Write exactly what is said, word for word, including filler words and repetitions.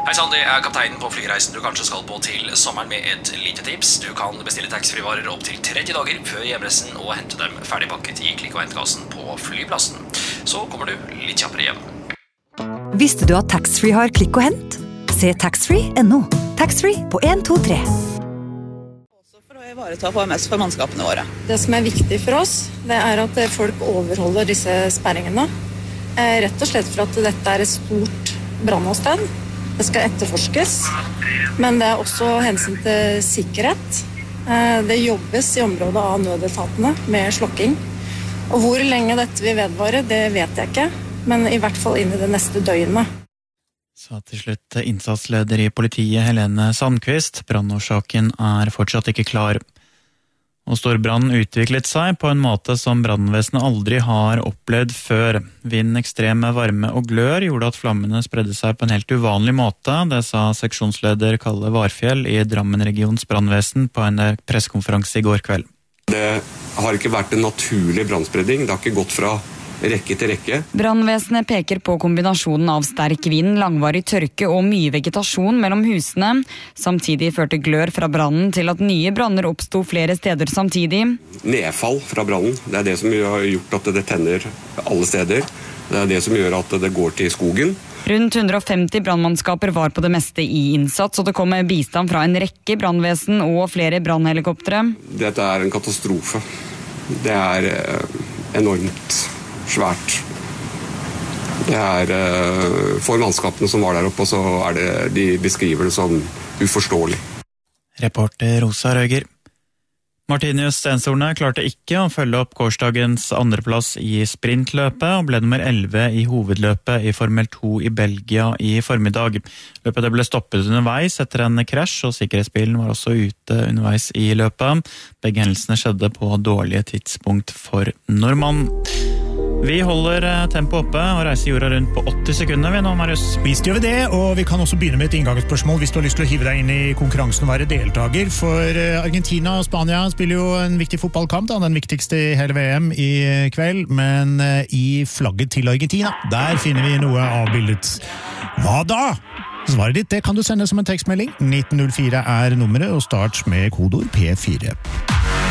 Hei Sandy, jeg er kapteinen på flyreisen du kanskje skal på til sommeren med et lite tips. Du kan bestille taxfree-varer opp til tretti dager før hjemreisen og hente dem ferdigpakket i klikk- og hentkassen på flyplassen. Så kommer du litt kjappere hjem. Visste du at taxfree har klikk og hent? Se taxfree punktum no. Taxfree på en to tre. Også for å ivareta H M S for mannskapene våre. Det som er viktig for oss, det er at folk overholder disse sperringene. Rett og slett for at dette er et stort brannåsted. Det skal etterforskes, men det er også hensyn til sikkerhet. Det jobbes i området av nødetatene med slokking. Og hvor lenge dette vil vedvare, det vet jeg ikke, men i hvert fall inn i det neste døgnet. Så til slutt innsatsleder i politiet Helene Sandqvist. Brannårsaken er fortsatt ikke klar. Og storbrannen utviklet seg på en måte som brannvesenet aldri har opplevd før. Vind, ekstreme varme og glør gjorde at flammene spredde seg på en helt uvanlig måte. Det sa seksjonsleder Kalle Varfjell i Drammen regions brannvesen på en pressekonferanse i går kveld. Det har ikke vært en naturlig brannspredning. Det har ikke gått fra rekke til rekke. Brannvesenet peker på kombinasjonen av sterk vind, langvarig tørke og mye vegetasjon mellom husene. Samtidig førte glør fra brannen til at nye branner oppstod flere steder samtidig. Nedfall fra brannen, det er det som har gjort at det tenner alle steder. Det er det som gjør at det går til skogen. Rundt hundre og femti brannmannskaper var på det meste i innsats, og det kom med bistand fra en rekke brannvesen og flere brannhelikoptere. Dette er en katastrofe. Det er enormt svært. Det er for mannskapene som var der oppe, og så er det, de beskriver det som uforståelig. Reporter Rosa Røger. Martinius Stenshorne klarte ikke å følge opp gårsdagens andreplass i sprintløpet og ble nummer elleve i hovedløpet i Formel to i Belgia i formiddag. Løpet ble stoppet underveis etter en krasj, og sikkerhetsbilen var også ute underveis i løpet. Begge hendelsene skjedde på dårlige tidspunkt for nordmann. Vi holder tempoet oppe og reiser jorda rundt på åtti sekunder vi nå, Marius. Visst gjør vi det, og vi kan også begynne med et inngangsspørsmål hvis du har lyst til å hive deg inn i konkurransen og være deltaker. For Argentina og Spania spiller jo en viktig fotballkamp, da, den viktigste i hele V M i kveld, men i flagget til Argentina, der finner vi noe avbildet. Hva da? Svaret ditt, det kan du sende som en tekstmelding. nitten null fire er nummeret, og start med kodord P fire.